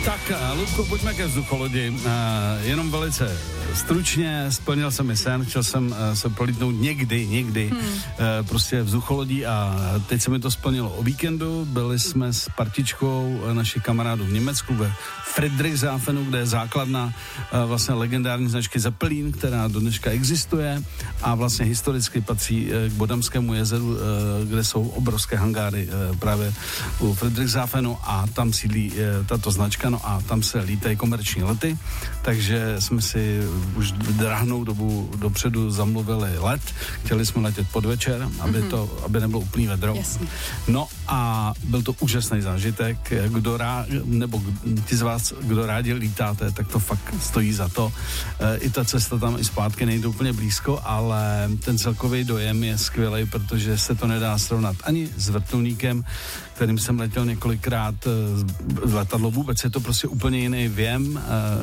Tak, Ludku, pojďme ke vzducholodi. Jenom velice stručně, splnil jsem mi sen, chtěl jsem se prolítnout někdy prostě vzducholodí a teď se mi to splnilo o víkendu. Byli jsme s partičkou našich kamarádů v Německu ve Friedrichshafenu, kde je základna vlastně legendární značky Zeppelin, která do dneška existuje a vlastně historicky patří k Bodamskému jezeru, kde jsou obrovské hangáry právě u Friedrichshafenu a tam sídlí tato značka, no a tam se lítají komerční lety, takže jsme si už drahnou dobu dopředu zamluvili let. Chtěli jsme letět podvečer, aby nebylo úplný vedro. Jasně. No a byl to úžasný zážitek. Nebo ti z vás, kdo rádi lítáte, tak to fakt stojí za to. I ta cesta tam i zpátky nejde úplně blízko, ale ten celkový dojem je skvělý, protože se to nedá srovnat ani s vrtulníkem, kterým jsem letěl několikrát v letadlo. Vůbec je to prostě úplně jiný věm.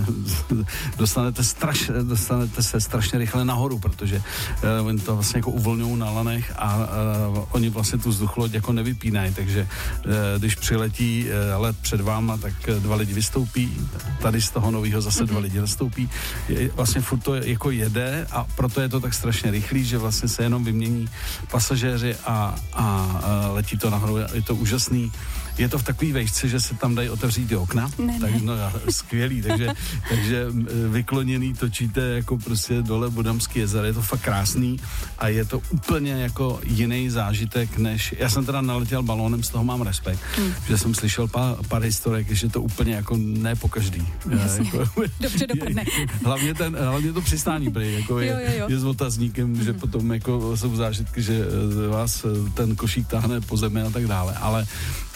Dostanete se strašně rychle nahoru, protože oni to vlastně jako uvolňují na lanech a oni vlastně tu vzducholoď jako nevypínají, takže když přiletí let před váma, tak 2 lidi vystoupí, tady z toho nového zase 2 lidi vystoupí. Vlastně furt to jako jede a proto je to tak strašně rychlý, že vlastně se jenom vymění pasažéři a letí to nahoru. Je to úžasný. Je to v takový vejšce, že se tam dají otevřít ty okna. Tak, no, skvělý, takže vykloněný točíte jako prostě dole Bodamský jezero. Je to fakt krásný a je to úplně jako jiný zážitek, než... Já jsem teda naletěl balónem, z toho mám respekt, že jsem slyšel pár historek, že to úplně jako ne po každý. Dobře dopadne. Hlavně to přistání prý, jako je s otazníkem, že potom jako jsou zážitky, že vás ten košík táhne po zemi a tak dále, ale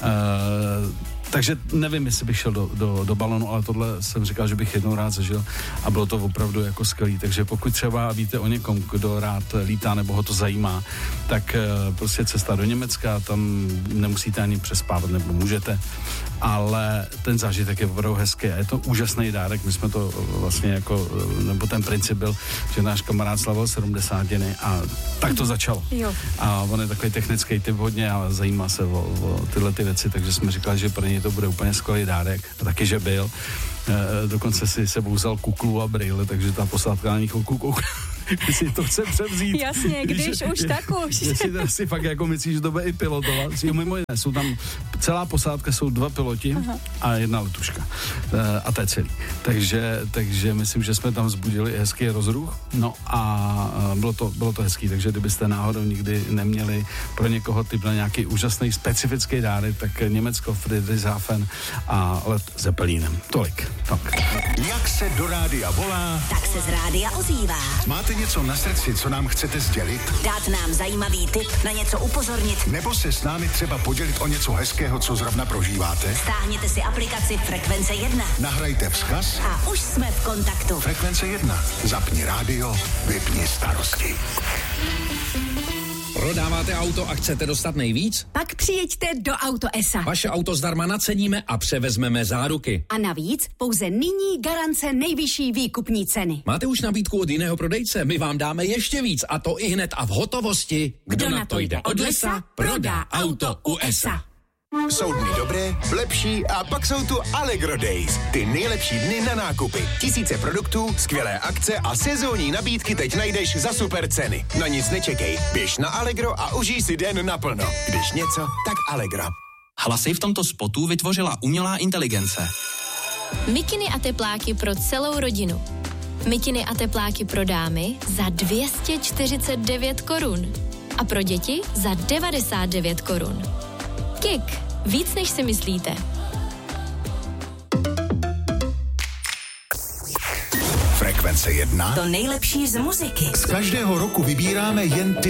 takže nevím, jestli bych šel do balonu, ale tohle jsem říkal, že bych jednou rád zažil a bylo to opravdu jako skvělý. Takže pokud třeba víte o někom, kdo rád lítá nebo ho to zajímá, tak prostě cesta do Německa, tam nemusíte ani přespávat, nebo můžete, ale ten zážitek je opravdu hezký a je to úžasný dárek. My jsme to vlastně jako, nebo ten princip byl, že náš kamarád slavil 70 a tak to začalo. Jo. A on je takový technický typ hodně a zajímá se o tyhle ty věci, takže jsme říkali, že pro něj to bude úplně skvělý dárek a taky, že byl. Dokonce si sebou vzal kuklu a brýle, takže ta posádka na nich jestli to chce převzít. Jasně, když už tak už. Jestli si fakt jako myslíš, že to bude i pilotovat. Mimo jiné, jsou tam, celá posádka jsou 2 piloti a 1 letuška. A to je celý. Takže myslím, že jsme tam vzbudili hezký rozruch. No a bylo to hezký, takže kdybyste náhodou nikdy neměli pro někoho typ na nějaký úžasný specifický dárek, tak Německo, Friedrichshafen a let Zeppelinem. Tolik. Tak. Jak se do rádia volá, tak se z rádia ozývá. Máte něco na srdci, co nám chcete sdělit? Dát nám zajímavý tip, na něco upozornit. Nebo se s námi třeba podělit o něco hezkého, co zrovna prožíváte? Stáhněte si aplikaci Frekvence 1. Nahrajte vzkaz A už jsme v kontaktu. Frekvence 1. Zapni rádio, vypni starosti. Prodáváte auto a chcete dostat nejvíc? Pak přijeďte do Auto S.A. Vaše auto zdarma naceníme a převezmeme záruky. A navíc pouze nyní garance nejvyšší výkupní ceny. Máte už nabídku od jiného prodejce? My vám dáme ještě víc a to i hned a v hotovosti. Kdo na to jde od lesa, prodá auto u S.A. Jsou dny dobré, lepší a pak jsou tu Allegro Days. Ty nejlepší dny na nákupy. Tisíce produktů, skvělé akce a sezónní nabídky teď najdeš za super ceny. Na nic nečekej, běž na Allegro a užij si den naplno. Když něco, tak Allegro. Hlasy v tomto spotu vytvořila umělá inteligence. Mikiny a tepláky pro celou rodinu. Mikiny a tepláky pro dámy za 249 korun. A pro děti za 99 korun. Kik. Víc, než si myslíte. Frekvence 1. To nejlepší z muziky. Z každého roku vybíráme jen ty